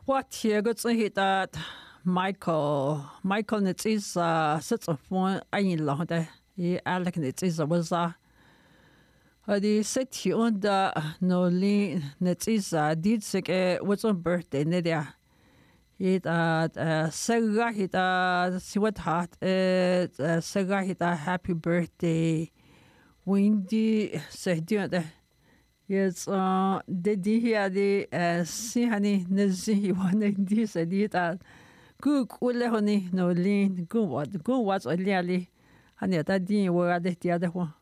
What here got that Michael net is sits of one I long that he Alec net is was the city on the no lean net is did sick what's on birthday nedia. It Saga hit see what heart Saga hit happy birthday Windy said that. Yes, the here the see honey nazi one this I did good ule honey no lean good what only honey that didn't work the other one.